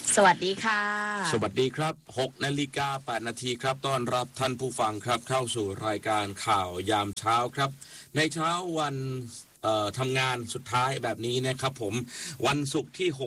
สวัสดีค่ะสวัสดีครับ6:08 น.ครับต้อนรับท่านผู้ฟังครับเข้าสู่รายการข่าวยามเช้าครับในเช้าวันทำงานสุดท้ายแบบนี้นะครับผมวันศุกร์ที่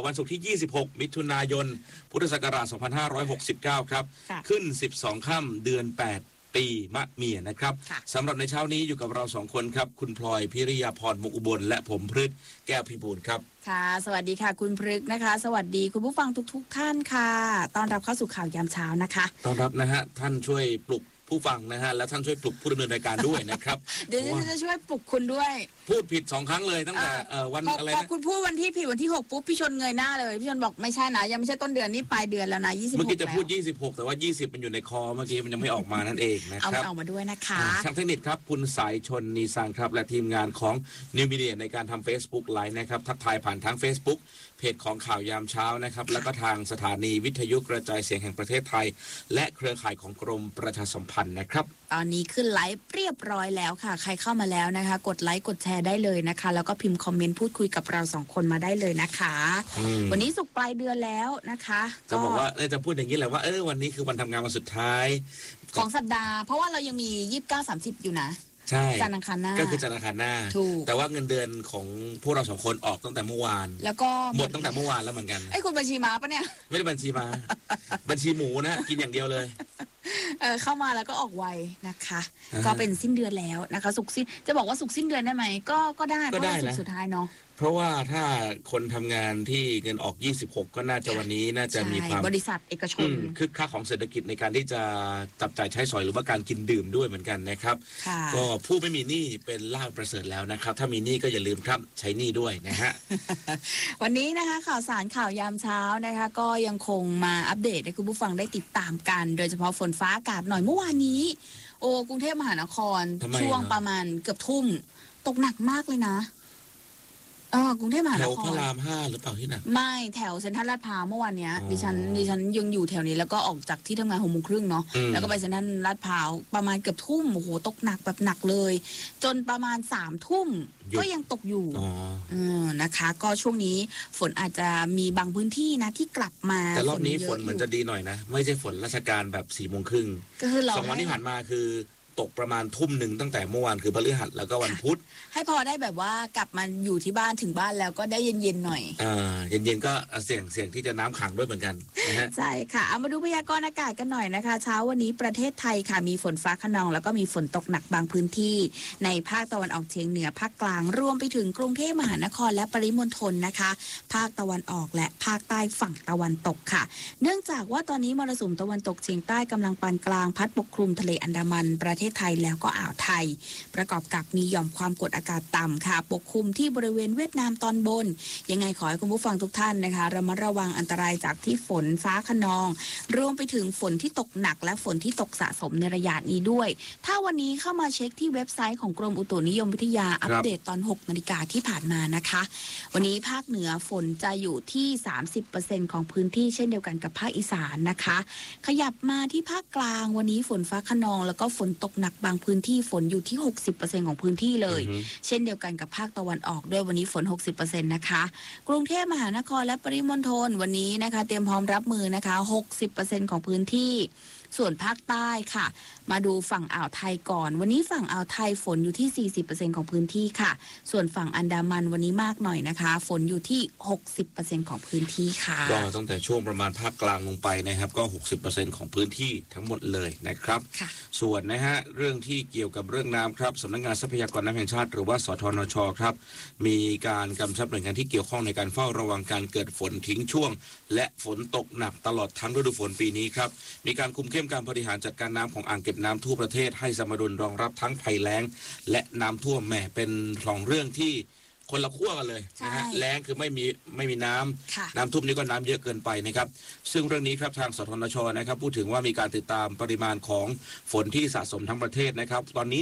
26 มิถุนายนพุทธศักราช2569ครับขึ้น12ค่ำเดือน8ปีมะเมียนะครับสำหรับในเช้านี้อยู่กับเรา2คนครับคุณพลอยพิริยาพรมุกอุบลและผมพฤกษ์แก้วพิบูลครับค่ะสวัสดีค่ะคุณพฤกษ์นะคะสวัสดีคุณผู้ฟังทุกท่านค่ะต้อนรับเข้าสู่ข่าวยามเช้านะคะต้อนรับนะฮะท่านช่วยปลุกผู้ฟังนะฮะและท่านช่วยปลุกผู้ดำเนินรายการด้วยนะครับเดี๋ยวจะช่วยปลุกคุณด้วยพูดผิด2 ครั้งเลยตั้งแต่วันอะไรนะคุณพูดวันที่ผิดวันที่6ปุ๊บพี่ชนเงยหน้าเลยพี่ชนบอกไม่ใช่นะยังไม่ใช่ต้นเดือนนี่ปลายเดือนแล้วนะ26 เมื่อกี้จะพูด26แต่ว่า20มันอยู่ในคอเมื่อกี้มันยังไม่ออกมานั่นเองนะครับเอามาด้วยนะคะช่างเทคนิคครับคุณสายชนนีซังครับและทีมงานของนิวมีเดียในการทำ Facebook Live นะครับทักทายผ่านทาง Facebookเพจของข่าวยามเช้านะครับแล้วก็ทางสถานีวิทยุกระจายเสียงแห่งประเทศไทยและเครือข่ายของกรมประชาสัมพันธ์นะครับตอนนี้ขึ้นไลฟ์เรียบร้อยแล้วค่ะใครเข้ามาแล้วนะคะกดไลค์กดแชร์ได้เลยนะคะแล้วก็พิมพ์คอมเมนต์พูดคุยกับเรา2 คนมาได้เลยนะคะวันนี้ศุกร์ปลายเดือนแล้วนะคะจะบอกว่าจะพูดอย่างนี้แหละว่าวันนี้คือวันทำงานวันสุดท้ายของสัปดาห์เพราะว่าเรายังมี29-30อยู่นะใช่จันทร์อังคารหน้าก็คือจันทร์อังคารหน้าแต่ว่าเงินเดือนของพวกเรา2 คนออกตั้งแต่เมื่อวานแล้วก็หมดตั้งแต่เมื่อวานแล้วเหมือนกันไอ้คุณบัญชีม้าปะเนี่ยไม่ได้บัญชีม้าบัญชีหมูนะกินอย่างเดียวเลยเข้ามาแล้วก็ออกไวนะคะก็เป็นสิ้นเดือนแล้วนะคะศุกร์สิ้นจะบอกว่าศุกร์สิ้นเดือนได้ไหมก็ได้เพราะว่าศุกร์สุดท้ายเนาะเพราะว่าถ้าคนทำงานที่เงินออก26ก็น่าจะวันนี้น่าจะมีความบริษัทเอกชนคึกคักของเศรษฐกิจในการที่จะจับจ่ายใช้สอยหรือว่าการกินดื่มด้วยเหมือนกันนะครับก็ผู้ไม่มีหนี้เป็นลาภประเสริฐแล้วนะครับถ้ามีหนี้ก็อย่าลืมครับใช้หนี้ด้วยนะฮะวันนี้นะคะข่าวสารข่าวยามเช้านะคะก็ยังคงมาอัปเดตให้คุณผู้ฟังได้ติดตามกันโดยเฉพาะฝนฟ้าอากาศหน่อยเมื่อวานนี้กรุงเทพมหานครช่วงประมาณเกือบทุ่มตกหนักมากเลยนะกรุงเทพมหานครแถวพระราม5หรือเปล่าที่ไหนไม่แถวเซ็นทรัลลาดพร้าวเมื่อวานนี้ดิฉันยังอยู่แถวนี้แล้วก็ออกจากที่ทำงาน6:30เนาะแล้วก็ไปเซ็นทรัลลาดพร้าวประมาณเกือบทุ่มโอ้โหตกหนักแบบหนักเลยจนประมาณ3 ทุ่มก็ยังตกอยู่นะคะก็ช่วงนี้ฝนอาจจะมีบางพื้นที่นะที่กลับมาแต่รอบนี้ฝนเหมือนจะดีหน่อยนะไม่ใช่ฝนราชการแบบ4:30 ก็คือ 2 วันที่ผ่านมาคือตกประมาณทุ่มหนึ่งตั้งแต่เมื่อวานคือพฤหัสแล้วก็วันพุธให้พอได้แบบว่ากลับมาอยู่ที่บ้านถึงบ้านแล้วก็ได้เย็นๆหน่อยเย็นๆก็เสี่ยงที่จะน้ำขังด้วยเหมือนกันนะฮะใช่ค่ะเอามาดูพยากรณ์อากาศกันหน่อยนะคะเช้าวันนี้ประเทศไทยค่ะมีฝนฟ้าคะนองแล้วก็มีฝนตกหนักบางพื้นที่ในภาคตะวันออกเฉียงเหนือภาคกลางรวมไปถึงกรุงเทพมหานครและปริมณฑลนะคะภาคตะวันออกและภาคใต้ฝั่งตะวันตกค่ะเนื่องจากว่าตอนนี้มรสุมตะวันตกเฉียงใต้กำลังปานกลางพัดปกคลุมทะเลอันดามันประเทศไทยแล้วก็อ่าวไทยประกอบกับมีหย่อมความกดอากาศต่ำค่ะปกคลุมที่บริเวณเวียดนามตอนบนยังไงขอให้คุณผู้ฟังทุกท่านนะคะระมัดระวังอันตรายจากที่ฝนฟ้าคะนองรวมไปถึงฝนที่ตกหนักและฝนที่ตกสะสมในระยะนี้ด้วยถ้าวันนี้เข้ามาเช็คที่เว็บไซต์ของกรมอุตุนิยมวิทยาอัปเดตตอน6 นาฬิกาที่ผ่านมานะคะวันนี้ภาคเหนือฝนจะอยู่ที่ 30% ของพื้นที่เช่นเดียวกันกับภาคอีสานนะคะขยับมาที่ภาคกลางวันนี้ฝนฟ้าคะนองแล้วก็ฝนตกหนักบางพื้นที่ฝนอยู่ที่ 60% ของพื้นที่เลยเช่นเดียวกันกับภาคตะวันออกด้วยวันนี้ฝน 60% นะคะกรุงเทพมหานครและปริมณฑลวันนี้นะคะเตรียมพร้อมรับมือนะคะ 60% ของพื้นที่ส่วนภาคใต้ค่ะมาดูฝั่งอ่าวไทยก่อนวันนี้ฝั่งอ่าวไทยฝนอยู่ที่ 40% ของพื้นที่ค่ะส่วนฝั่งอันดามันวันนี้มากหน่อยนะคะฝนอยู่ที่ 60% ของพื้นที่ค่ะก็ตั้งแต่ช่วงประมาณภาคกลางลงไปนะครับก็ 60% ของพื้นที่ทั้งหมดเลยนะครับส่วนนะฮะเรื่องที่เกี่ยวกับเรื่องน้ำครับสำนักงานทรัพยากรน้ำแห่งชาติหรือว่าสทนชครับมีการกำชับหน่วยงานที่เกี่ยวข้องในการเฝ้าระวังการเกิดฝนทิ้งช่วงและฝนตกหนักตลอดทั้งฤดูฝนปีนี้ครับมีการคุมเข้มการบริหารจัดการน้ำของอ่างเก็บน้ำทั่วประเทศให้สมดุลรองรับทั้งภัยแล้งและน้ำท่วมแหมเป็น2 เรื่องที่คนละขั้วกันเลยนะฮะแล้งคือไม่มีน้ำท่วมนี่ก็น้ำเยอะเกินไปนะครับซึ่งเรื่องนี้ครับทางสทนชนะครับพูดถึงว่ามีการติดตามปริมาณของฝนที่สะสมทั้งประเทศนะครับตอนนี้เนี่ย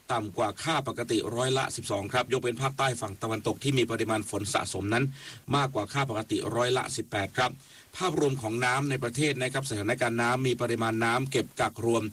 ต่ำกว่าค่าปกติร้อยละ12ครับยกเว้นภาคใต้ฝั่งตะวันตกที่มีปริมาณฝนสะสมนั้นมากกว่าค่าปกติร้อยละ18ครับภาพรวมของน้ำในประเทศนะครับสถานการณ์น้ำมีปริมาณน้ำเก็บกักรวม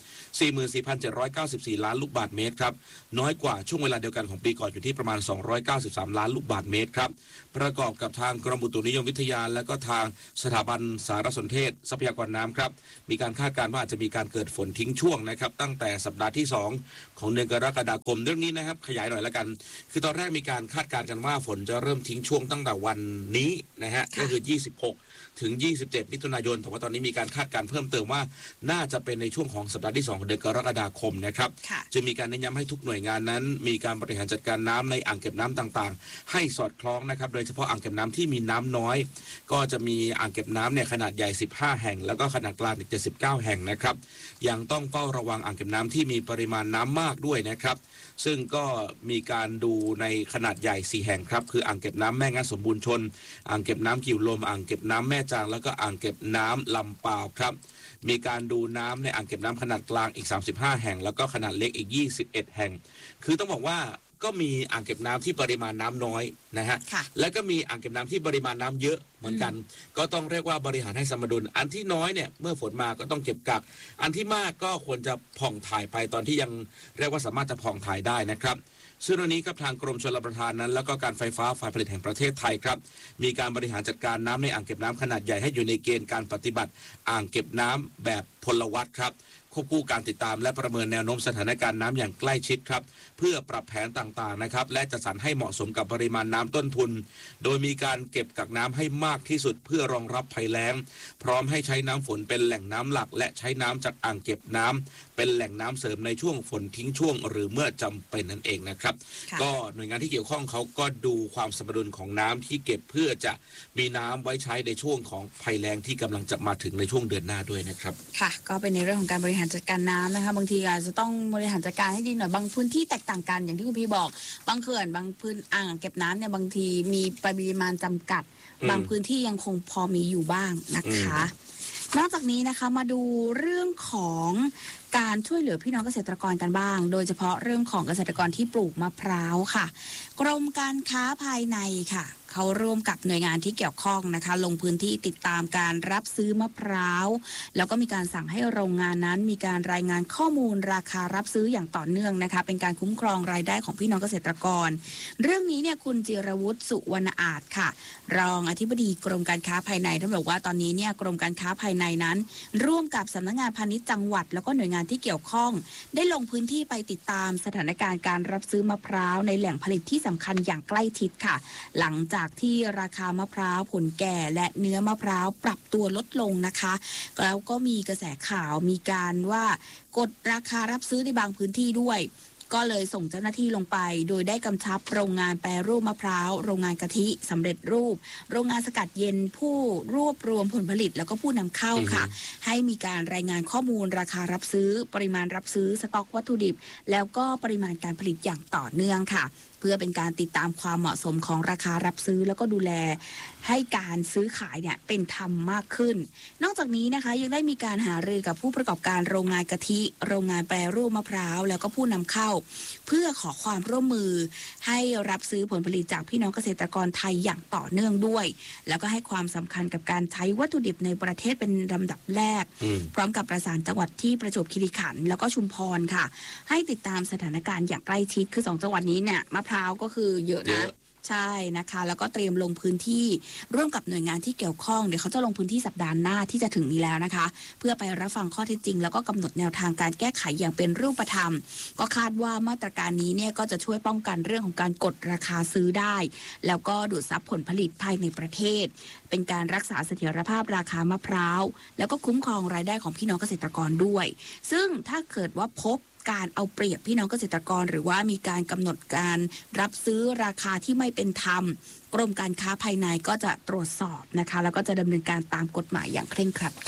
44,794 ล้านลูกบาศก์เมตรครับน้อยกว่าช่วงเวลาเดียวกันของปีก่อนอยู่ที่ประมาณ293ล้านลูกบาศก์เมตรครับประกอบกับทางกรมอุตุนิยมวิทยาและก็ทางสถาบันสารสนเทศทรัพยากรน้ำครับมีการคาดการณ์ว่าอาจจะมีการเกิดฝนทิ้งช่วงนะครับตั้งแต่สัปดาห์ที่2ของเดือนกรกฎาคมเรื่องนี้นะครับขยายหน่อยแล้วกันคือตอนแรกมีการคาดการณ์กันว่าฝนจะเริ่มทิ้งช่วงตั้งแต่วันนี้นะฮะก็คือ26 ถึง 27 มิถุนายนแต่ว่าตอนนี้มีการคาดการณ์เพิ่มเติมว่าน่าจะเป็นในช่วงของสัปดาห์ที่2ของเดือนกรกฎาคมนะครับจะมีการเน้นย้ำให้ทุกหน่วยงานนั้นมีการบริหารจัดการน้ำในอ่างเก็บน้ำต่างๆให้สอดคล้องนะครับโดยเฉพาะอ่างเก็บน้ำที่มีน้ำน้อยก็จะมีอ่างเก็บน้ำเนี่ยขนาดใหญ่15แห่งแล้วก็ขนาดกลางอีก79แห่งนะครับยังต้องเฝ้าระวังอ่างเก็บน้ำที่มีปริมาณน้ำมากด้วยนะครับซึ่งก็มีการดูในขนาดใหญ่4แห่งครับคืออ่างเก็บน้ำแม่งัดสมบูรณ์ชนอ่างเก็บน้ำกิ่วลมอ่างเก็บน้ำแม่จางแล้วก็อ่างเก็บน้ำลำปาวครับมีการดูน้ำในอ่างเก็บน้ำขนาดกลางอีก35แห่งแล้วก็ขนาดเล็กอีก21แห่งคือต้องบอกว่าก็มีอ่างเก็บน้ำที่ปริมาณน้ำน้อยนะฮะแล้วก็มีอ่างเก็บน้ำที่ปริมาณน้ำเยอะเหมือนกันก็ต้องเรียกว่าบริหารให้สมดุลอันที่น้อยเนี่ยเมื่อฝนมาก็ต้องเก็บกักอันที่มากก็ควรจะผ่องถ่ายไปตอนที่ยังเรียกว่าสามารถจะผ่องถ่ายได้นะครับซึ่งเรื่องนี้ครับทางกรมชลประทานนั้นแล้วก็การไฟฟ้าฝ่ายผลิตแห่งประเทศไทยครับมีการบริหารจัดการน้ำในอ่างเก็บน้ำขนาดใหญ่ให้อยู่ในเกณฑ์การปฏิบัติอ่างเก็บน้ำแบบพลวัตครับควบคู่การติดตามและประเมินแนวโน้มสถานการณ์น้ำอย่างใกล้ชิดครับเพื่อปรับแผนต่างๆนะครับและจัดสรรให้เหมาะสมกับปริมาณน้ำต้นทุนโดยมีการเก็บกักน้ำให้มากที่สุดเพื่อรองรับภัยแล้งพร้อมให้ใช้น้ำฝนเป็นแหล่งน้ำหลักและใช้น้ำจากอ่างเก็บน้ำเป็นแหล่งน้ำเสริมในช่วงฝนทิ้งช่วงหรือเมื่อจำเป็นนั่นเองนะครับก็หน่วยงานที่เกี่ยวข้องเขาก็ดูความสมดุลของน้ำที่เก็บเพื่อจะมีน้ำไว้ใช้ในช่วงของภัยแล้งที่กำลังจะมาถึงในช่วงเดือนหน้าด้วยนะครับค่ะก็เป็นในเรื่องของการบริหารจัดการน้ำนะคะบางทีอาจจะต้องบริหารจัดการให้ดีหน่อยบางพื้นที่แตกต่างกันอย่างที่คุณพี่บอกบางเขื่อนบางพื้นอ่างเก็บน้ำเนี่ยบางทีมีปริมาณจำกัดบางพื้นที่ยังคงพอมีอยู่บ้างนะคะนอกจากนี้นะคะมาดูเรื่องของการช่วยเหลือพี่น้องเกษตรกรกันบ้างโดยเฉพาะเรื่องของเกษตรกรที่ปลูกมะพร้าวค่ะกรมการค้าภายในค่ะเขาร่วมกับหน่วยงานที่เกี่ยวข้องนะคะลงพื้นที่ติดตามการรับซื้อมะพร้าวแล้วก็มีการสั่งให้โรงงานนั้นมีการรายงานข้อมูลราคารับซื้ออย่างต่อเนื่องนะคะเป็นการคุ้มครองรายได้ของพี่น้องเกษตรกรเรื่องนี้เนี่ยคุณจิรวุฒิสุวรรณอาจค่ะรองอธิบดีกรมการค้าภายในท่านบอกว่าตอนนี้เนี่ยกรมการค้าภายในนั้นร่วมกับสำนักงานพาณิชย์จังหวัดแล้วก็หน่วยงานที่เกี่ยวข้องได้ลงพื้นที่ไปติดตามสถานการณ์การรับซื้อมะพร้าวในแหล่งผลิตที่สำคัญอย่างใกล้ชิดค่ะหลังจากที่ราคามะพร้าวผลแก่และเนื้อมะพร้าวปรับตัวลดลงนะคะแล้วก็มีกระแสข่าวมีการว่ากดราคารับซื้อในบางพื้นที่ด้วยก็เลยส่งเจ้าหน้าที่ลงไปโดยได้กำชับโรงงานแปรรูปมะพร้าวโรงงานกะทิสำเร็จรูปโรงงานสกัดเย็นผู้รวบรวมผลผลิตแล้วก็ผู้นำเข้าค่ะให้มีการรายงานข้อมูลราคารับซื้อปริมาณรับซื้อสต็อกวัตถุดิบแล้วก็ปริมาณการผลิตอย่างต่อเนื่องค่ะเพื่อเป็นการติดตามความเหมาะสมของราคารับซื้อแล้วก็ดูแลให้การซื้อขายเนี่ยเป็นธรรมมากขึ้นนอกจากนี้นะคะยังได้มีการหารือกับผู้ประกอบการโรงงานกะทิโรงงานแปรรูปมะพร้าวแล้วก็ผู้นำเข้าเพื่อขอความร่วมมือให้รับซื้อผลผลิตจากพี่น้องเกษตรกรไทยอย่างต่อเนื่องด้วยแล้วก็ให้ความสำคัญกับการใช้วัตถุดิบในประเทศเป็นลำดับแรกพร้อมกับประสานจังหวัดที่ประจวบคีรีขันธ์แล้วก็ชุมพรค่ะให้ติดตามสถานการณ์อย่างใกล้ชิดคือ2จังหวัดนี้เนี่ยมะพร้าวก็คือเยอะนะใช่นะคะแล้วก็เตรียมลงพื้นที่ร่วมกับหน่วยงานที่เกี่ยวข้องเดี๋ยวเขาจะลงพื้นที่สัปดาห์หน้าที่จะถึงนี้แล้วนะคะเพื่อไปรับฟังข้อเท็จจริงแล้วก็กำหนดแนวทางการแก้ไขอย่างเป็นรูปธรรมก็คาดว่ามาตรการนี้เนี่ยก็จะช่วยป้องกันเรื่องของการกดราคาซื้อได้แล้วก็ดูดซับผลผลิตภายในประเทศเป็นการรักษาเสถียรภาพราคามะพร้าวแล้วก็คุ้มครองรายได้ของพี่น้องเกษตรกรด้วยซึ่งถ้าเกิดว่าพบการเอาเปรียบพี่น้องเกษตรกรหรือว่ามีการกำหนดการรับซื้อราคาที่ไม่เป็นธรรมกรมการค้าภายในก็จะตรวจสอบนะคะแล้วก็จะดำเนินการตามกฎหมายอย่างเคร่งครัดค่ะ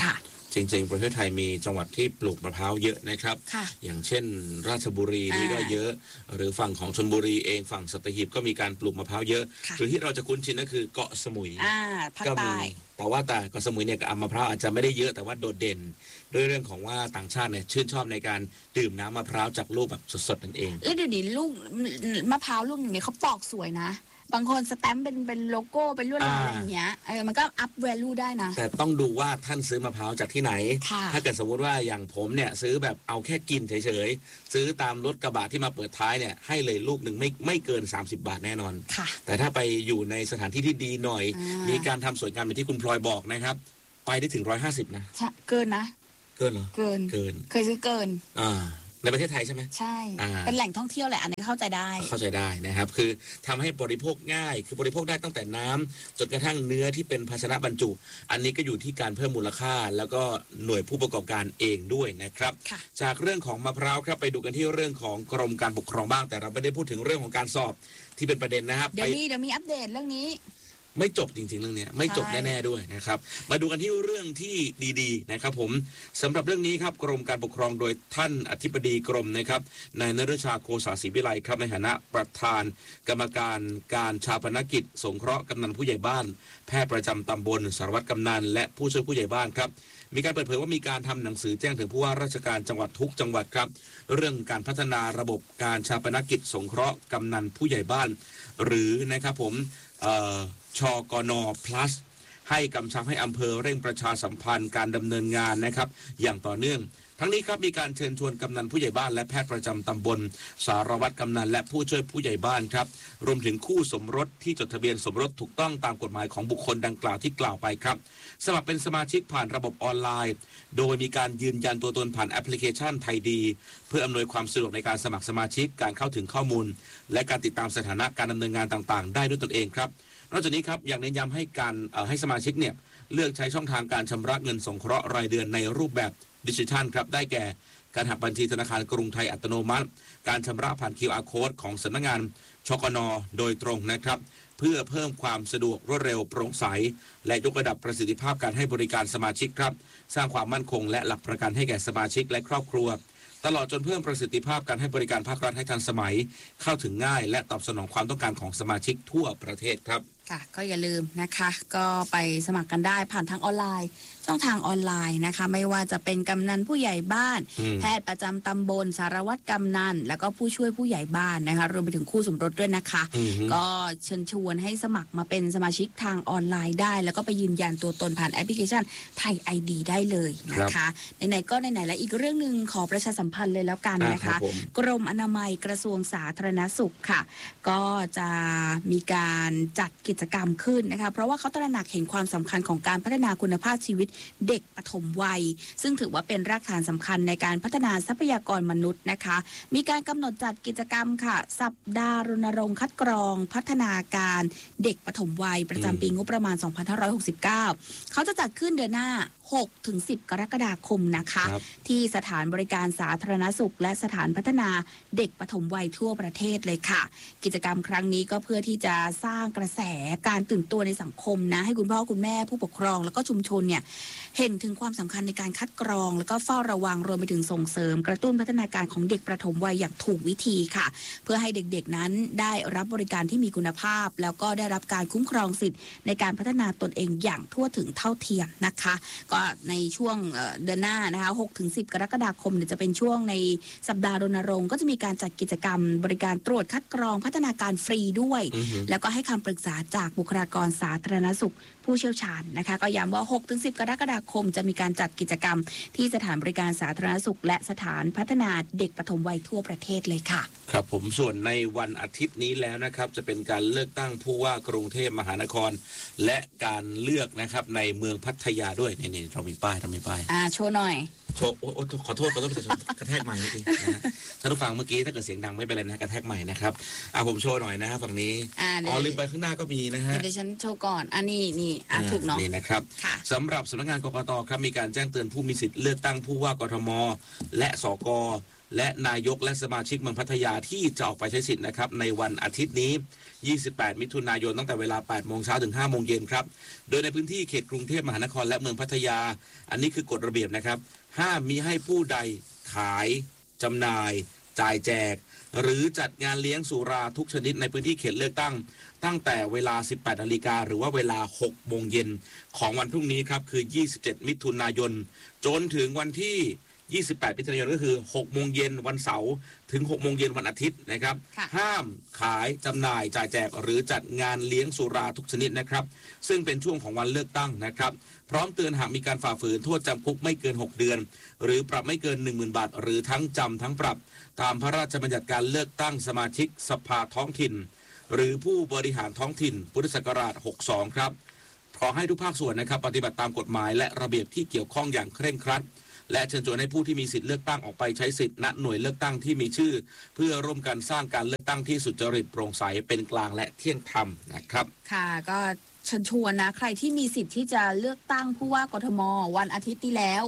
จริงๆประเทศไทยมีจังหวัดที่ปลูกมะพร้าวเยอะนะครับอย่างเช่นราชบุรีนี่ก็เยอะหรือฝั่งของชลบุรีเองฝั่งสัตหีบก็มีการปลูกมะพร้าวเยอะหรือที่เราจะคุ้นชินก็คือเกาะสมุยก็มีแต่ว่าแต่เกาะสมุยเนี่ยมะพร้าวอาจจะไม่ได้เยอะแต่ว่าโดดเด่นด้วยเรื่องของว่าต่างชาติเนี่ยชื่นชอบในการดื่มน้ำมะพร้าวจากลูกแบบสดๆนั่นเองแล้วเดี๋ยวนี้ลูกมะพร้าวลูกอย่างนี้เขาปอกสวยนะบางคนสแตมป์เป็นโลโก้เป็นลวดลายอะไรอย่างเงี้ยมันก็อัพแวลูได้นะแต่ต้องดูว่าท่านซื้อมะพร้าวจากที่ไหนถ้าเกิดสมมติว่าอย่างผมเนี่ยซื้อแบบเอาแค่กินเฉยๆซื้อตามรถกระบะที่มาเปิดท้ายเนี่ยให้เลยลูกหนึ่งไม่เกิน30 บาทแน่นอนแต่ถ้าไปอยู่ในสถานที่ที่ดีหน่อยมีการทำสวยงามอย่างที่คุณพลอยบอกนะครับไปได้ถึง150นะเกินนะเกินเหรอเกินเคยซื้อเกินในประเทศไทยใช่ไหมใช่เป็นแหล่งท่องเที่ยวแหละอันนี้เข้าใจได้นะครับคือทำให้บริโภคง่ายคือบริโภคได้ตั้งแต่น้ำจนกระทั่งเนื้อที่เป็นภาชนะบรรจุอันนี้ก็อยู่ที่การเพิ่มมูลค่าแล้วก็หน่วยผู้ประกอบการเองด้วยนะครับจากเรื่องของมะพร้าวครับไปดูกันที่เรื่องของกรมการปกครองบ้างแต่เราไม่ได้พูดถึงเรื่องของการสอบที่เป็นประเด็นนะครับเดี๋ยวมีอัปเดตเรื่องนี้ไม่จบจริงๆเรื่องนี้ไม่จบแน่ๆด้วยนะครับมาดูกันที่เรื่องที่ดีๆนะครับผมสำหรับเรื่องนี้ครับกรมการปกครองโดยท่านอธิบดีกรมนะครับนายนฤชาโคสาศรีวิไลครับในฐานะประธานกรรมการการชาปนกิจสงเคราะห์กำนันผู้ใหญ่บ้านแพทย์ประจำตำบลสารวัตรกำนันและผู้ช่วยผู้ใหญ่บ้านครับมีการเปิดเผยว่ามีการทำหนังสือแจ้งถึงผู้ว่าราชการจังหวัดทุกจังหวัดครับเรื่องการพัฒนาระบบการชาปนกิจสงเคราะห์กำนันผู้ใหญ่บ้านหรือนะครับผมชกน plus ให้กำชับให้อำเภอเร่งประชาสัมพันธ์การดำเนินงานนะครับอย่างต่อเนื่องทั้งนี้ครับมีการเชิญชวนกำนันผู้ใหญ่บ้านและแพทย์ประจำตำบลสารวัตรกำนันและผู้ช่วยผู้ใหญ่บ้านครับรวมถึงคู่สมรสที่จดทะเบียนสมรสถูกต้องตามกฎหมายของบุคคลดังกล่าวที่กล่าวไปครับสมัครเป็นสมาชิกผ่านระบบออนไลน์โดยมีการยืนยันตัวตนผ่านแอปพลิเคชันไทยดีเพื่ออำนวยความสะดวกในการสมัครสมาชิกการเข้าถึงข้อมูลและการติดตามสถานะการดำเนินงานต่างๆได้ด้วยตนเองครับนอกจากนี้ครับอยากเน้นย้ำให้สมาชิกเนี่ยเลือกใช้ช่องทางการชำระเงินสงเคราะห์รายเดือนในรูปแบบดิจิทัลครับได้แก่การหักบัญชีธนาคารกรุงไทยอัตโนมัติการชำระผ่าน QR Code ของสำนักงานชกน.โดยตรงนะครับเพื่อเพิ่มความสะดวกรวดเร็วโปร่งใสและยกระดับประสิทธิภาพการให้บริการสมาชิกครับสร้างความมั่นคงและหลักประกันให้แก่สมาชิกและครอบครัวตลอดจนเพิ่มประสิทธิภาพการให้บริการภาครัฐให้ทันสมัยเข้าถึงง่ายและตอบสนองความต้องการของสมาชิกทั่วประเทศครับค่ะก็อย่าลืมนะคะก็ไปสมัครกันได้ผ่านทางออนไลน์ช่องทางออนไลน์นะคะไม่ว่าจะเป็นกำนันผู้ใหญ่บ้านแพทย์ประจำตำบลสารวัตรกำนันแล้วก็ผู้ช่วยผู้ใหญ่บ้านนะคะรวมไปถึงคู่สมรสด้วยนะคะก็เชิญชวนให้สมัครมาเป็นสมาชิกทางออนไลน์ได้แล้วก็ไปยืนยันตัวตนผ่านแอปพลิเคชันไทย ID ได้เลยนะคะไหนๆก็ไหนๆแล้วอีกเรื่องนึงขอประชาสัมพันธ์เลยแล้วกันนะคะกรมอนามัยกระทรวงสาธารณสุขค่ะก็จะมีการจัดกิจกรรมขึ้นนะคะเพราะว่าเขาตระหนักเห็นความสำคัญของการพัฒนาคุณภาพชีวิตเด็กปฐมวัยซึ่งถือว่าเป็นรากฐานสำคัญในการพัฒนาทรัพยากรมนุษย์นะคะมีการกำหนดจัดกิจกรรมค่ะสัปดาห์รณรงค์คัดกรองพัฒนาการเด็กปฐมวัยประจำปีงบประมาณ 2569 เขาจะจัดขึ้นเดือนหน้า6 ถึง 10 กรกฎาคมนะคะที่สถานบริการสาธารณสุขและสถานพัฒนาเด็กปฐมวัยทั่วประเทศเลยค่ะกิจกรรมครั้งนี้ก็เพื่อที่จะสร้างกระแสการตื่นตัวในสังคมนะให้คุณพ่อคุณแม่ผู้ปกครองแล้วก็ชุมชนเนี่ยเห็นถึงความสำคัญในการคัดกรองแล้วก็เฝ้าระวังรวมไปถึงส่งเสริมกระตุ้นพัฒนาการของเด็กประถมวัยอย่างถูกวิธีค่ะเพื่อให้เด็กๆนั้นได้รับบริการที่มีคุณภาพแล้วก็ได้รับการคุ้มครองสิทธิ์ในการพัฒนาตนเองอย่างทั่วถึงเท่าเทียมนะคะก็ในช่วงเดือนหน้านะคะ6 ถึง 10 กรกฎาคมเนี่ยจะเป็นช่วงในสัปดาห์รณรงค์ก็จะมีการจัดกิจกรรมบริการตรวจคัดกรองพัฒนาการฟรีด้วยแล้วก็ให้คำปรึกษาจากบุคลากรสาธารณสุขผู้เชี่ยวชาญนะคะก็ย้ำว่า6 ถึง 10 กรกฎาคมจะมีการจัดกิจกรรมที่สถานบริการสาธารณสุขและสถานพัฒนาเด็กปฐมวัยทั่วประเทศเลยค่ะครับผมส่วนในวันอาทิตย์นี้แล้วนะครับจะเป็นการเลือกตั้งผู้ว่ากรุงเทพมหานครและการเลือกนะครับในเมืองพัทยาด้วยนี่เรามีป้ายโชว์หน่อยโชว์ขอโทษกระแทกใหม่เมื่อกี้นะท่านผู้ฟังเมื่อกี้ถ้าเกิดเสียงดังไม่เป็นไรนะกระแทกใหม่นะครับผมโชว์หน่อยนะฝั่งนี้ลืมไปข้างหน้าก็มีนะฮะเดี๋ยวฉันโชว์ก่อนนี่ถูกเนาะนี่นะครับสำหรับสำนักงานกกตครับมีการแจ้งเตือนผู้มีสิทธิ์เลือกตั้งผู้ว่ากทมและสกและนายกและสมาชิกเมืองพัทยาที่จะออกไปใช้สิทธิ์นะครับในวันอาทิตย์นี้ 28 มิถุนายนตั้งแต่เวลา 8 โมงเช้าถึง 5 โมงเย็นครับโดยในพื้นที่เขตกรุงเทพมหานครและเมืองพัทยาอันนี้คือกฎระเบียบนะครับห้ามมิให้ผู้ใดขายจำหน่ายจ่ายแจกหรือจัดงานเลี้ยงสุราทุกชนิดในพื้นที่เขตเลือกตั้งตั้งแต่เวลา 18 นาฬิกาหรือว่าเวลา 6 โมงเย็นของวันพรุ่งนี้ครับคือ 27 มิถุนายนจนถึงวันที่ 28 มิถุนายนก็คือ 6 โมงเย็นวันเสาร์ถึง 6 โมงเย็นวันอาทิตย์นะครับห้ามขายจำหน่ายจ่ายแจกหรือจัดงานเลี้ยงสุราทุกชนิดนะครับซึ่งเป็นช่วงของวันเลือกตั้งนะครับพร้อมเตือนหากมีการฝ่าฝืนโทษจำคุกไม่เกิน 6 เดือนหรือปรับไม่เกิน 10,000 บาทหรือทั้งจำทั้งปรับตามพระราชบัญญัติการเลือกตั้งสมาชิกสภาท้องถิ่นหรือผู้บริหารท้องถิ่นพุทธศักราช 62 ครับขอให้ทุกภาคส่วนนะครับปฏิบัติตามกฎหมายและระเบียบที่เกี่ยวข้องอย่างเคร่งครัดและเชิญชวนให้ผู้ที่มีสิทธิเลือกตั้งออกไปใช้สิทธิณหน่วยเลือกตั้งที่มีชื่อเพื่อร่วมกันสร้างการเลือกตั้งที่สุจริตโปร่งใสเป็นกลางและเที่ยงธรรมนะครับค่ะก็เชิญชวนนะใครที่มีสิทธิ์ที่จะเลือกตั้งผู้ว่ากทมวันอาทิตย์ที่แล้ว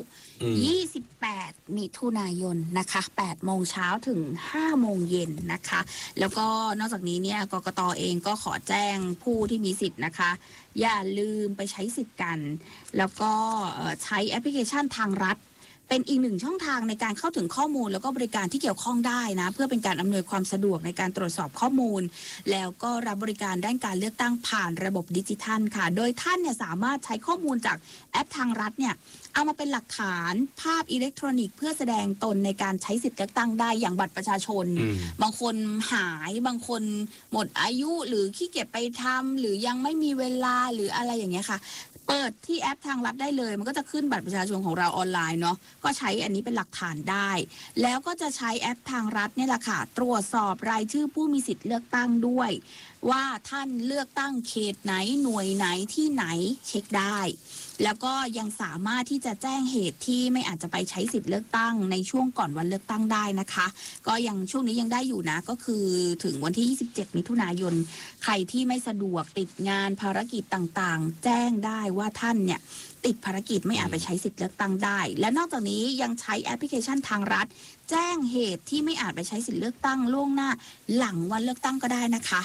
28 มิถุนายนนะคะ 8 โมงเช้าถึง 5 โมงเย็นนะคะแล้วก็นอกจากนี้เนี่ยกกต.เองก็ขอแจ้งผู้ที่มีสิทธิ์นะคะอย่าลืมไปใช้สิทธิ์กันแล้วก็ใช้แอปพลิเคชันทางรัฐเป็นอีกหนึ่งช่องทางในการเข้าถึงข้อมูลแล้วก็บริการที่เกี่ยวข้องได้นะเพื่อเป็นการอำนวยความสะดวกในการตรวจสอบข้อมูลแล้วก็รับบริการด้านการเลือกตั้งผ่านระบบดิจิทัลค่ะโดยท่านเนี่ยสามารถใช้ข้อมูลจากแอปทางรัฐเนี่ยเอามาเป็นหลักฐานภาพอิเล็กทรอนิกส์เพื่อแสดงตนในการใช้สิทธิ์เลือกตั้งได้อย่างบัตรประชาชนบางคนหายบางคนหมดอายุหรือขี้เกียจไปทำหรือยังไม่มีเวลาหรืออะไรอย่างเงี้ยค่ะเปิดที่แอปทางรัฐได้เลยมันก็จะขึ้นบัตรประชาชนของเราออนไลน์เนาะก็ใช้อันนี้เป็นหลักฐานได้แล้วก็จะใช้แอปทางรัฐเนี่ยแหละค่ะตรวจสอบรายชื่อผู้มีสิทธิ์เลือกตั้งด้วยว่าท่านเลือกตั้งเขตไหนหน่วยไหนที่ไหนเช็คได้แล้วก็ยังสามารถที่จะแจ้งเหตุที่ไม่อาจจะไปใช้สิทธิ์เลือกตั้งในช่วงก่อนวันเลือกตั้งได้นะคะก็ยังช่วงนี้ยังได้อยู่นะก็คือถึงวันที่ 27 มิถุนายนใครที่ไม่สะดวกติดงานภารกิจต่างๆแจ้งได้ว่าท่านเนี่ยติดภารกิจไม่อาจไปใช้สิทธิ์เลือกตั้งได้และนอกจากนี้ยังใช้แอปพลิเคชันทางรัฐแจ้งเหตุที่ไม่อาจไปใช้สิทธิ์เลือกตั้งล่วงหน้าหลังวันเลือกตั้งก็ได้นะคะ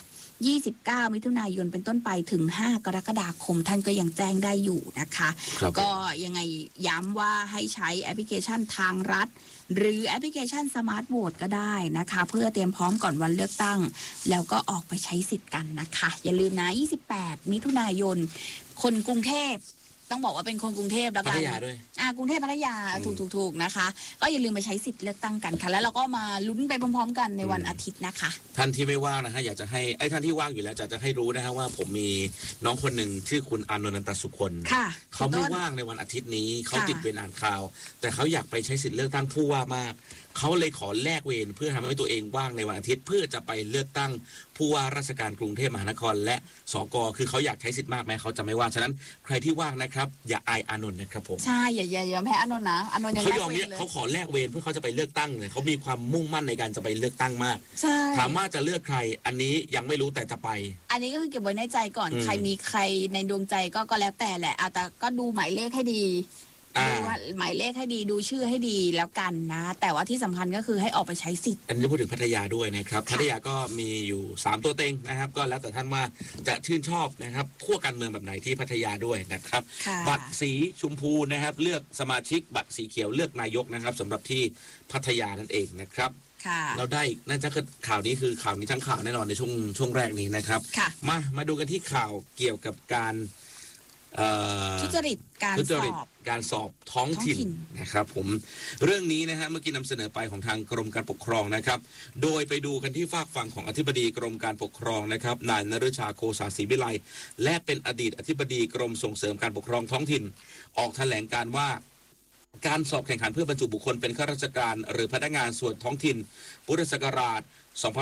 29 มิถุนายนเป็นต้นไปถึง 5 กรกฎาคมท่านก็ยังแจ้งได้อยู่นะคะก็ยังไงย้ำว่าให้ใช้แอปพลิเคชันทางรัฐหรือแอปพลิเคชันสมาร์ทโหวตก็ได้นะคะเพื่อเตรียมพร้อมก่อนวันเลือกตั้งแล้วก็ออกไปใช้สิทธิ์กันนะคะอย่าลืมนะ 28 มิถุนายนคนกรุงเทพต้องบอกว่าเป็นคนกรุงเทพแล้วกันพัทยาด้วยกรุงเทพพัทยาถูกนะคะก็อย่าลืมไปใช้สิทธิ์เลือกตั้งกันค่ะแล้วเราก็มาลุ้นไปพร้อมๆกันในวันอาทิตย์นะคะท่านที่ไม่ว่างนะฮะอยากจะให้ท่านที่ว่างอยู่แล้วจะให้รู้นะฮะว่าผมมีน้องคนหนึ่งชื่อคุณอานนท์นันตสุคนเขาไม่ว่างในวันอาทิตย์นี้เขาติดเวรอ่านข่าวแต่เขาอยากไปใช้สิทธิ์เลือกตั้งผู้ว่ามากเขาเลยขอแลกเวรเพื่อทำให้ตัวเองว่างในวันอาทิตย์เพื่อจะไปเลือกตั้งผู้ว่าราชการกรุงเทพมหานครและสก.คือเขาอยากใช้สิทธิ์มากแม้เขาจะไม่ว่างฉะนั้นใครที่ว่างนะครับอย่าอายอานนท์นะครับผมใช่อย่าแพ้อานนท์นะอานนท์ยังเขายอมเนี่ยเขาขอแลกเวรเพื่อเขาจะไปเลือกตั้งเลยเขามีความมุ่งมั่นในการจะไปเลือกตั้งมากใช่ถามว่าจะเลือกใครอันนี้ยังไม่รู้แต่จะไปอันนี้ก็คือเก็บไว้ในใจก่อนใครมีใครในดวงใจก็แล้วแต่แหละแต่ก็ดูหมายเลขให้ดีดูหมายเลขให้ดีดูชื่อให้ดีแล้วกันนะแต่ว่าที่สำคัญก็คือให้ออกไปใช้สิทธิ์อันนี้พูดถึงพัทยาด้วยนะครับพัทยาก็มีอยู่3ตัวเต็งนะครับก็แล้วแต่ท่านว่าจะชื่นชอบนะครับขั้วการเมืองแบบไหนที่พัทยาด้วยนะครับบัตรสีชมพูนะครับเลือกสมาชิกบัตรสีเขียวเลือกนายกนะครับสำหรับที่พัทยานั่นเองนะครับเราได้น่าจะข่าวนี้คือข่าวนี้ทั้งข่าวแน่นอนในช่วงแรกนี้นะครับมาดูกันที่ข่าวเกี่ยวกับการทุจริตการสอบท้องถิ่นนะครับผมเรื่องนี้นะฮะเมื่อกี้นำเสนอไปของทางกรมการปกครองนะครับโดยไปดูกันที่ฝากฝั่งของอธิบดีกรมการปกครองนะครับนายนฤชาโคสาศรีวิไลและเป็นอดีตอธิบดีกรมส่งเสริมการปกครองท้องถิ่นออกแถลงการว่าการสอบแข่งขันเพื่อบรรจุบุคคลเป็นข้าราชการหรือพนักงานส่วนท้องถิ่นพุทธศักราช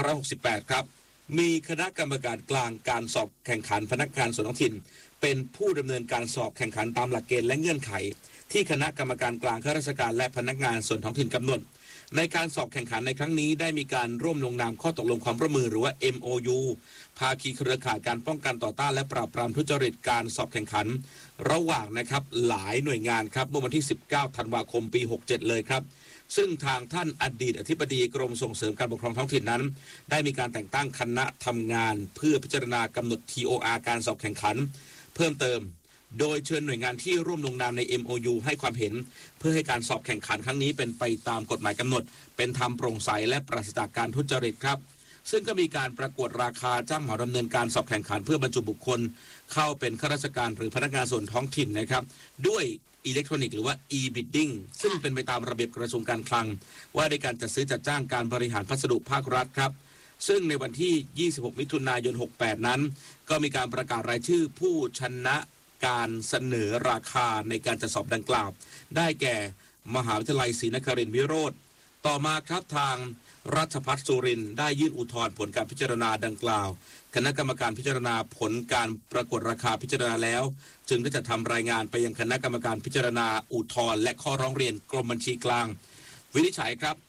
2568 ครับมีคณะกรรมการกลางการสอบแข่งขันพนักงานส่วนท้องถิ่นเป็นผู้ดำเนินการสอบแข่งขันตามหลักเกณฑ์และเงื่อนไขที่คณะกรรมการกลางข้าราชการและพนักงานส่วนท้องถิ่นกำหนดในการสอบแข่งขันในครั้งนี้ได้มีการร่วมลงนามข้อตกลงความร่วมมือหรือว่า MOU ภาคีเครือข่ายการป้องกันต่อต้านและปราบปรามทุจริตการสอบแข่งขันระหว่างนะครับหลายหน่วยงานครับเมื่อวันที่ 19 ธันวาคมปี 67 เลยครับซึ่งทางท่านอดีตอธิบดีกรมส่งเสริมการปกครองท้องถิ่นนั้นได้มีการแต่งตั้งคณะทำงานเพื่อพิจารณากำหนด TOR การสอบแข่งขันเพิ่มเติมโดยเชิญหน่วยงานที่ร่วมลงนามใน MOU ให้ความเห็นเพื่อให้การสอบแข่งขันครั้งนี้เป็นไปตามกฎหมายกำหนดเป็นธรรมโปร่งใสและปราศจากการทุจริตครับซึ่งก็มีการประกวดราคาจ้างเหมาดำเนินการสอบแข่งขันเพื่อบรรจุบุคคลเข้าเป็นข้าราชการหรือพนักงานส่วนท้องถิ่นนะครับด้วยอิเล็กทรอนิกส์หรือว่า e-bidding ซึ่งเป็นไปตามระเบียบกระทรวงการคลังว่าในการจัดซื้อจัดจ้างการบริหารพัสดุภาครัฐครับซึ่งในวันที่ 26 มิถุนายน 68 นั้นก็มีการประกาศรายชื่อผู้ชนะการเสนอราคาในการจัดสอบดังกล่าวได้แก่มหาวิทยาลัยศรีนครินทรวิโรธต่อมาครับทางรัชภัฏสุรินทร์ได้ยื่นอุทธรณ์ผลการพิจารณาดังกล่าวคณะกรรมการพิจารณาผลการประกวดราคาพิจารณาแล้วจึงได้จัดทำรายงานไปยังคณะกรรมการพิจารณาอุทธรณ์และข้อร้องเรียนกรมบัญชีกลางวินิจฉัยครับ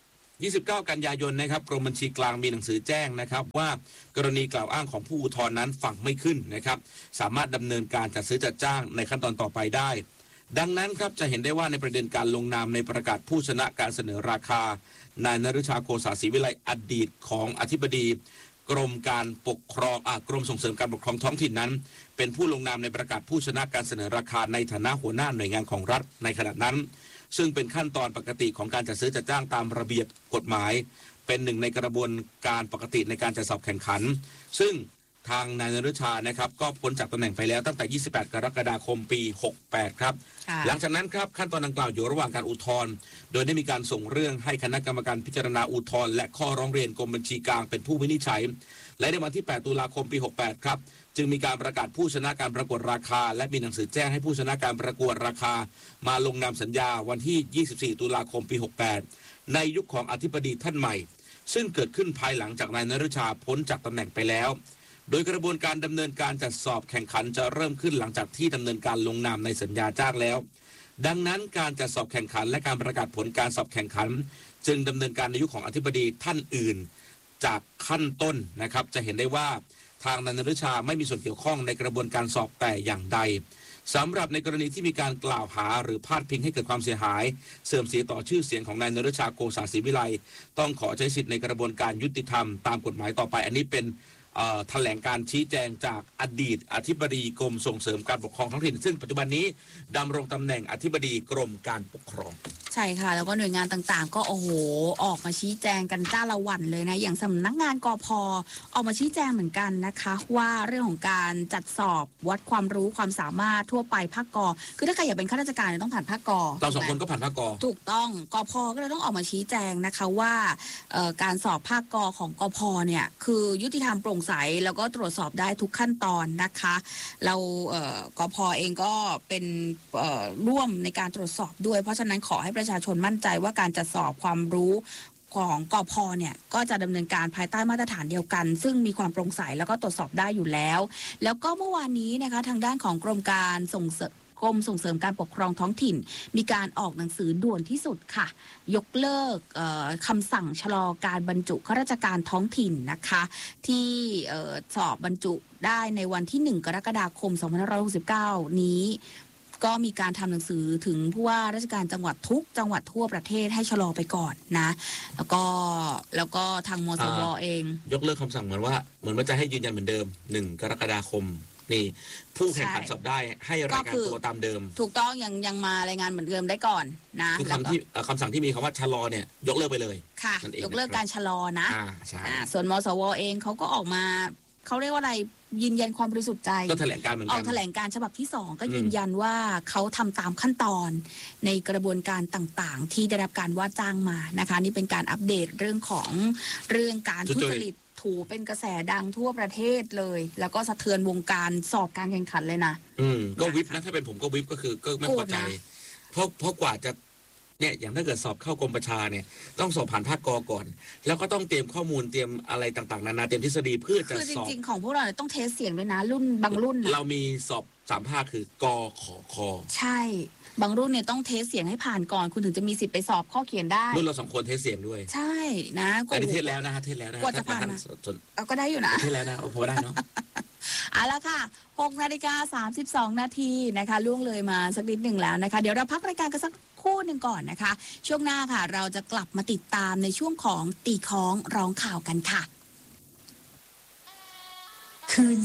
29 กันยายนนะครับกรมบัญชีกลางมีหนังสือแจ้งนะครับว่ากรณีกล่าวอ้างของผู้อุทธรณ์นั้นฟังไม่ขึ้นนะครับสามารถดำเนินการจัดซื้อจัดจ้างในขั้นตอนต่อไปได้ดังนั้นครับจะเห็นได้ว่าในประเด็นการลงนามในประกาศผู้ชนะการเสนอราคานายนฤชาโคสาศรีวิไลอดีตของอธิบดีกรมการปกครองกรมส่งเสริมการปกครองท้องถิ่นนั้นเป็นผู้ลงนามในประกาศผู้ชนะการเสนอราคาในฐานะหัวหน้าหน่วยงานของรัฐในขณะนั้นซึ่งเป็นขั้นตอนปกติของการจัดซื้อจัดจ้างตามระเบียบกฎหมายเป็นหนึ่งในกระบวนการปกติในการจัดสอบแข่งขันซึ่งทางนายนฤชานะครับก็พ้นจากตำแหน่งไปแล้วตั้งแต่ 28 กรกฎาคม ปี 68 ครับหลังจากนั้นครับขั้นตอนดังกล่าวอยู่ระหว่างการอุทธรณ์โดยได้มีการส่งเรื่องให้คณะกรรมการพิจารณาอุทธรณ์และข้อร้องเรียนกรมบัญชีกลางเป็นผู้วินิจฉัยและในวันที่ 8 ตุลาคม ปี 68 ครับจึงมีการประกาศผู้ชนะการประกวดราคาและมีหนังสือแจ้งให้ผู้ชนะการประกวดราคามาลงนามสัญญาวันที่ 24 ตุลาคม ปี 68 ในยุคของอธิบดีท่านใหม่ซึ่งเกิดขึ้นภายหลังจากนายนฤชาพ้นจากตำแหน่งไปแล้วโดยกระบวนการดำเนินการจัดสอบแข่งขันจะเริ่มขึ้นหลังจากที่ดำเนินการลงนามในสัญญาจ้างแล้วดังนั้นการจัดสอบแข่งขันและการประกาศผลการสอบแข่งขันจึงดำเนินการในยุคของอธิบดีท่านอื่นจากขั้นต้นนะครับจะเห็นได้ว่าทางนายนฤชาไม่มีส่วนเกี่ยวข้องในกระบวนการสอบแต่อย่างใดสำหรับในกรณีที่มีการกล่าวหาหรือพาดพิงให้เกิดความเสียหายเสื่อมเสียต่อชื่อเสียงของนายนฤชาโกษาศรีวิไลต้องขอใช้สิทธิในกระบวนการยุติธรรมตามกฎหมายต่อไปอันนี้เป็นแถลงการชี้แจงจากอดีตอธิบดีกรมส่งเสริมการปกครองท้องถิ่นซึ่งปัจจุบันนี้ดำรงตำแหน่งอธิบดีกรมการปกครองใช่ค่ะแล้วก็หน่วยงานต่างๆก็โอ้โหออกมาชี้แจงกันจ้าละวันเลยนะอย่างสำนักงานกพ.ออกมาชี้แจงเหมือนกันนะคะว่าเรื่องของการจัดสอบวัดความรู้ความสามารถทั่วไปภาคก.คือถ้าใครอยากเป็นข้าราชการต้องผ่านภาคก. เราสองคนก็ผ่านภาคก. ถูกต้องกพ.ก็เลยต้องออกมาชี้แจงนะคะว่าการสอบภาคก.ของกพ.เนี่ยคือยุติธรรมโปร่งใสแล้วก็ตรวจสอบได้ทุกขั้นตอนนะคะเรากพ.เองก็เป็นร่วมในการตรวจสอบด้วยเพราะฉะนั้นขอให้ประชาชนมั่นใจว่าการจัดสอบความรู้ของกพ.เนี่ยก็จะดำเนินการภายใต้มาตรฐานเดียวกันซึ่งมีความโปร่งใสแล้วก็ตรวจสอบได้อยู่แล้วแล้วก็เมื่อวานนี้นะคะทางด้านของกรมส่งเสริมการปกครองท้องถิ่นมีการออกหนังสือด่วนที่สุดค่ะยกเลิกคำสั่งชะลอการบรรจุข้าราชการท้องถิ่นนะคะที่สอบบรรจุได้ในวันที่1 กรกฎาคม 2569 นี้ก็มีการทำหนังสือถึงผู้ว่าราชการจังหวัดทุกจังหวัดทั่วประเทศให้ชะลอไปก่อนนะแล้วก็ทางมสว.เองยกเลิกคำสั่งเหมือนว่าจะให้ยืนยันเหมือนเดิม1 กรกฎาคมนี่ผู้แข่งขันสอบได้ให้รายงานตัวตามเดิมถูกต้องยังมารายงานเหมือนเดิมได้ก่อนนะคือคำสั่งที่มีคำว่าชะลอเนี่ยยกเลิกไปเลยค่ะยกเลิกการชะลอนะส่วนมสว.เองเขาก็ออกมาเขาเรียกว่าอะไรยืนยันความบริสุทธิ์ใจก็แถลงการเหมือนกันออกแถลงการฉบับที่2ก็ยืนยันว่าเขาทำตามขั้นตอนในกระบวนการต่างๆที่ได้รับการว่าจ้างมานะคะนี่เป็นการอัปเดตเรื่องการทุจริตถูเป็นกระแสดังทั่วประเทศเลยแล้วก็สะเทือนวงการสอบการแข่งขันเลยนะก็วิบนะถ้าเป็นผมก็วิบก็คือก็ไม่พอใจเพราะกว่าจะเนี่ยอย่างถ้าเกิดสอบเข้ากรมประชาเนี่ยต้องสอบผ่านภาคก.ก่อนแล้วก็ต้องเตรียมข้อมูลเตรียมอะไรต่างๆนานาเตรียมทฤษฎีเพื่อจะสอบคือจริงๆของพวกเราต้องเทสเสียงด้วยนะรุ่นบางรุ่นเรามีสอบ 3 ภาคคือกขอคอใช่บางรุ่นเนี่ยต้องเทสเสียงให้ผ่านก่อนคุณถึงจะมีสิทธิ์ไปสอบข้อเขียนได้รุ่นเรา2 คนเทสเสียงด้วยใช่นะแต่เทสแล้วนะเทสแล้วนะกว่าจะผ่านเอาก็ได้อยู่นะเทสแล้วนะพอได้เนาะเอาละค่ะ6:32 นาทีนะคะล่วงเลยมาสักนิดหนึ่งแล้วนะคะเดี๋ยวเราพักรายการกันสักครู่หนึ่งก่อนนะคะช่วงหน้าค่ะเราจะกลับมาติดตามในช่วงของตีค้องร้องข่าวกันค่ะคืน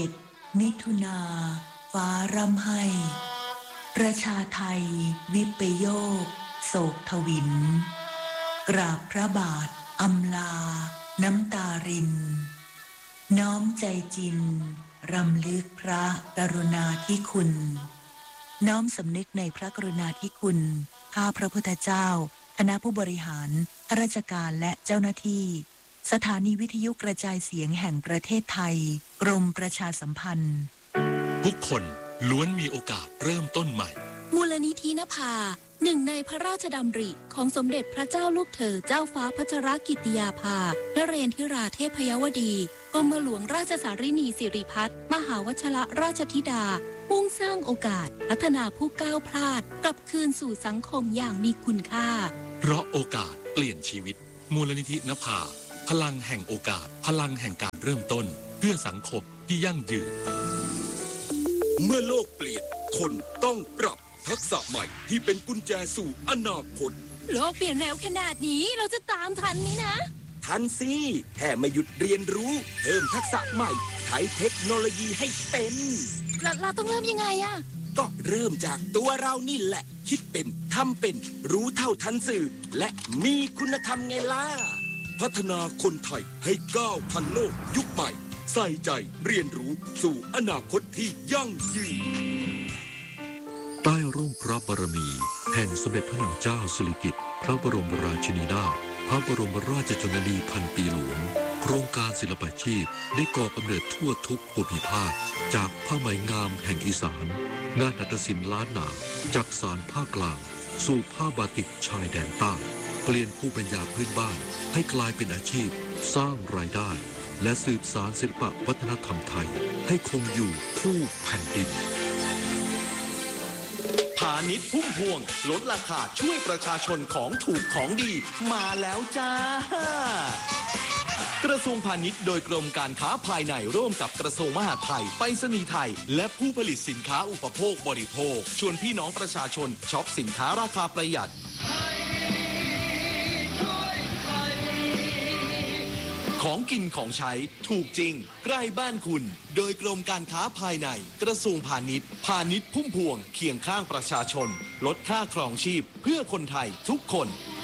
11 มิถุนาฟ้าร่ำไห้ประชาไทยวิปโยคโศกทวินกราบพระบาทอำลาน้ำตารินน้อมใจจินรำลึกพระกรุณาธิคุณน้อมสำนึกในพระกรุณาธิคุณข้าพระพุทธเจ้าคณะผู้บริหารข้าราชการและเจ้าหน้าที่สถานีวิทยุกระจายเสียงแห่งประเทศไทยกรมประชาสัมพันธ์ทุกคนล้วนมีโอกาสเริ่มต้นใหม่มูลนิธินภาหนึ่งในพระราชดำริของสมเด็จพระเจ้าลูกเธอเจ้าฟ้าพัชรกิติยาภานเรนทิราเทพยวดีกรมหลวงราชสารินีสิริพัฒน์มหาวชรราชธิดามุ่งสร้างโอกาสพัฒนาผู้ก้าวพลาดกลับคืนสู่สังคมอย่างมีคุณค่าเพราะโอกาสเปลี่ยนชีวิตมูลนิธินภาพลังแห่งโอกาสพลังแห่งการเริ่มต้นเพื่อสังคมที่ยั่งยืนเมื่อโลกเปลี่ยนคนต้องปรับทักษะใหม่ที่เป็นกุญแจสู่อนาคตโลกเปลี่ยนเร็วขนาดนี้เราจะตามทันไหมนะทันสิแค่ไม่หยุดเรียนรู้เพิ่มทักษะใหม่ใช้เทคโนโลยีให้เป็นเราต้องเริ่มยังไงอะก็เริ่มจากตัวเรานี่แหละคิดเป็นทำเป็นรู้เท่าทันสื่อและมีคุณธรรมไงล่ะพัฒนาคนไทยให้ก้าวทันโลกยุคใหม่ใส่ใจเรียนรู้สู่อนาคตที่ยั่งยืนใต้ร่มพระบารมีแห่งสมเด็จพระนางเจ้าสิริกิติ์พระบรมราชินีนาถพระบรมราชชนนีพันปีหลวงโครงการศิลปาชีพได้ก่อกำเนิดทั่วทุกภูมิภาคจากผ้าไหมงามแห่งอีสานงานหัตถศิลป์ล้านนาจากสานภาคกลางสู่ผ้าบาติกชายแดนใต้เปลี่ยนภูมิปัญญาพื้นบ้านให้กลายเป็นอาชีพสร้างรายได้และสืบสานศิลปวัฒนธรรมไทยให้คงอยู่คู่แผ่นดินพาณิชย์พุ่มพวงลดราคาช่วยประชาชนของถูกของดีมาแล้วจ้ากระทรวงพาณิชย์โดยกรมการค้าภายในร่วมกับกระทรวงมหาดไทยไปรษณีย์ไทยและผู้ผลิตสินค้าอุปโภคบริโภคชวนพี่น้องประชาชนช็อปสินค้าราคาประหยัดของกินของใช้ถูกจริงใกล้บ้านคุณโดยกรมการค้าภายในกระทรวงพาณิชย์พาณิชย์พุ่มพวงเคียงข้างประชาชนลดค่าครองชีพเพื่อคนไทยทุกคน